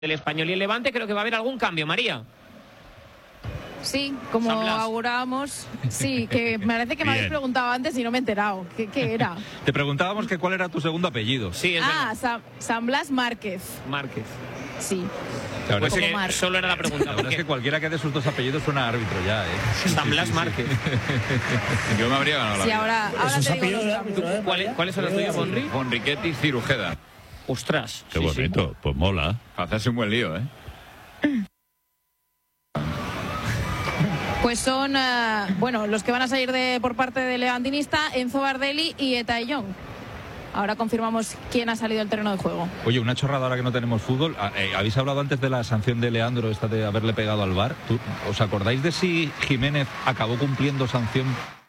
del Español y el Levante, creo que va a haber algún cambio, María. Sí, como augurábamos. Sí, que me parece que me habéis preguntado antes y no me he enterado. ¿Qué era? Te preguntábamos que cuál era tu segundo apellido. Sí, es San Blas Márquez. Márquez. Sí. Pues solo era la pregunta. La verdad es que cualquiera que dé sus dos apellidos suena árbitro ya, ¿eh? San Blas Márquez. Yo me habría ganado la vida. Ahora te digo los cambios. ¿Cuáles son los tuyos, Bonri? Bonriquetti Cirujeda. Ostras. Qué bonito, sí. Pues mola. Hacerse un buen lío, ¿eh? Pues son, los que van a salir por parte del levantinista, Enzo Bardelli y Etay Young. Ahora confirmamos quién ha salido del terreno de juego. Oye, una chorrada ahora que no tenemos fútbol. Habéis hablado antes de la sanción de Leandro, esta de haberle pegado al VAR. ¿Os acordáis de si Jiménez acabó cumpliendo sanción?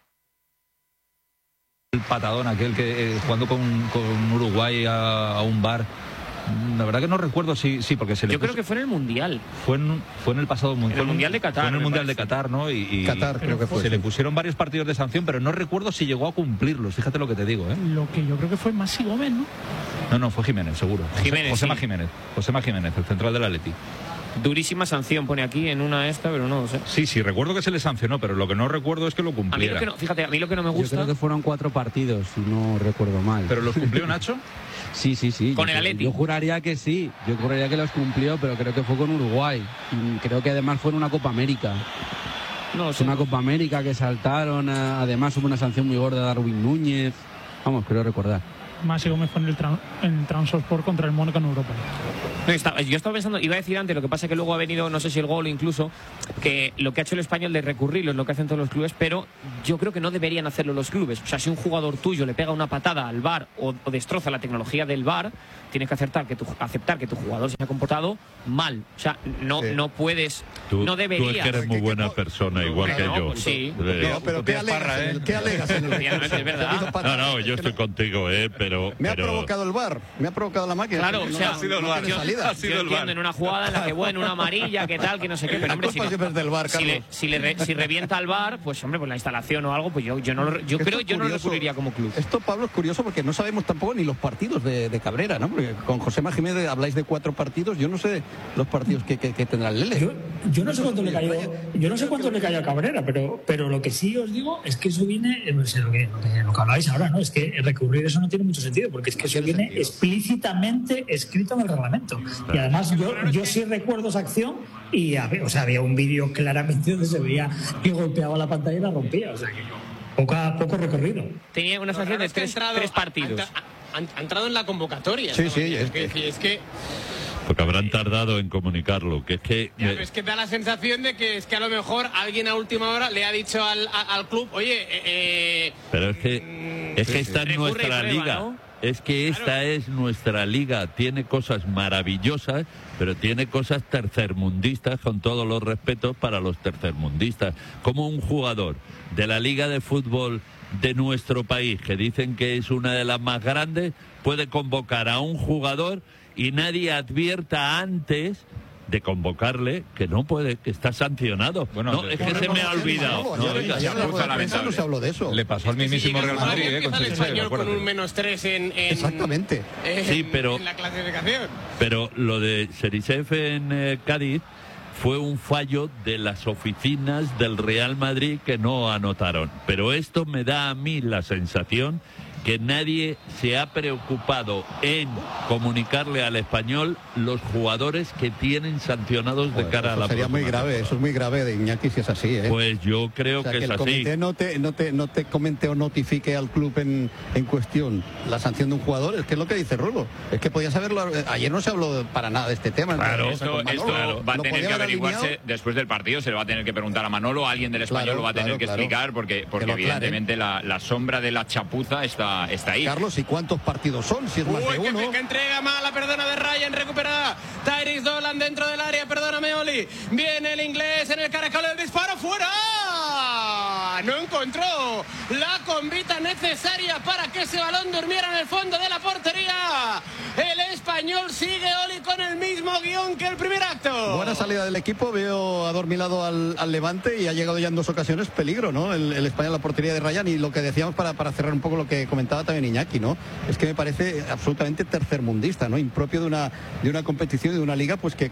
El patadón aquel que jugando con Uruguay a un VAR. La verdad que no recuerdo sí, porque se le creo que fue en el Mundial. Fue en el pasado Mundial. En el Mundial de Qatar. Fue en el Mundial de Qatar, ¿no? Y Qatar creo que fue. Se le pusieron varios partidos de sanción, pero no recuerdo si llegó a cumplirlos. Fíjate lo que te digo, ¿eh? Lo que yo creo que fue Maxi Gómez, ¿no? No, fue Jiménez, seguro. Josema Jiménez, el central del Atleti. Durísima sanción pone aquí en una pero no lo sé. Sí, recuerdo que se le sancionó, pero lo que no recuerdo es que lo cumpliera. A mí lo que no me gusta... Yo creo que fueron 4 partidos, si no recuerdo mal. ¿Pero los cumplió Nacho? Sí. ¿Con el Atleti? Yo juraría que sí. Yo juraría que los cumplió, pero creo que fue con Uruguay. Y creo que además fue en una Copa América. No sé. Una Copa América que saltaron. Además hubo una sanción muy gorda de Darwin Núñez. Vamos, creo recordar. Maxi Gómez fue en Trabzonspor contra el Mónaco en Europa. Yo estaba pensando, iba a decir antes, lo que pasa es que luego ha venido, no sé si el gol incluso, que lo que ha hecho el Español de recurrirlo es lo que hacen todos los clubes, pero yo creo que no deberían hacerlo los clubes. O sea, si un jugador tuyo le pega una patada al VAR o destroza la tecnología del VAR, tienes que aceptar que tu jugador se ha comportado mal. O sea, no puedes, no deberías. Tú es que eres muy buena persona, igual que yo. Pues sí. No, pero ¿qué alegas en el es verdad. No, yo estoy contigo, pero... Me ha provocado el VAR, me ha provocado la máquina. Claro, o sea, ha sido el VAR. Yo entiendo en una jugada en la que, una amarilla, que tal, que no sé qué, pero hombre, si revienta al VAR, pues hombre, pues la instalación o algo, pues yo no lo recurriría como club. Esto, Pablo, es curioso porque no sabemos tampoco ni los partidos de Cabrera, ¿no? Porque con Josema Jiménez habláis de 4 partidos, yo no sé los partidos que tendrá el Lele. Yo no sé cuánto le cayó a Cabrera, pero lo que sí os digo es que eso viene, lo que habláis ahora, ¿no? Es que recurrir eso no tiene mucho sentido, porque es que eso viene explícitamente escrito en el reglamento. Y además yo sí recuerdo esa acción y había un vídeo claramente donde se veía que golpeaba la pantalla y la rompía. O sea que poco recorrido. Tenía una sanción de 3 partidos. Ha entrado en la convocatoria. Sí, es que porque habrán tardado en comunicarlo, que es que... es que da la sensación de que es que a lo mejor alguien a última hora le ha dicho al club, oye... Pero es que esta es nuestra liga, ¿no? Es que esta es nuestra liga, tiene cosas maravillosas, pero tiene cosas tercermundistas, con todos los respetos para los tercermundistas. Como un jugador de la liga de fútbol de nuestro país, que dicen que es una de las más grandes, puede convocar a un jugador y nadie advierta antes de convocarle que no puede, que está sancionado. Es que se me ha olvidado. No se habló de eso. Le pasó al mismísimo Real Madrid, con el Español con un -3 exactamente. En la clasificación. Pero lo de Serisev en Cádiz fue un fallo de las oficinas del Real Madrid que no anotaron. Pero esto me da a mí la sensación que nadie se ha preocupado en comunicarle al Español los jugadores que tienen sancionados de cara a la sería muy grave, eso es muy grave de Iñaki si es así, ¿eh? Pues yo creo que es el así. Comité no te comente o notifique al club en cuestión la sanción de un jugador, es que es lo que dice Rulo, es que podías haberlo, ayer no se habló para nada de este tema. Claro, esto va a tener que averiguarse después del partido, se le va a tener que preguntar a Manolo, alguien del Español lo va a tener que explicar, porque evidentemente la sombra de la chapuza está ahí. Carlos, ¿y cuántos partidos son? Si es más de uno. Que entrega mala, perdona de Ryan, recupera Tyrese Dolan dentro del área, perdóname Oli. Viene el inglés en el caracol, el disparo fuera. No encontró la combita necesaria para que ese balón durmiera en el fondo de la portería. El español sigue, Oli, con el mismo guión que el primer acto. Buena salida del equipo, veo adormilado al Levante y ha llegado ya en 2 ocasiones peligro, ¿no? El español a la portería de Ryan, y lo que decíamos para cerrar un poco lo que comentaba también Iñaki, ¿no? Es que me parece absolutamente tercermundista, ¿no? Impropio de una competición y de una liga pues que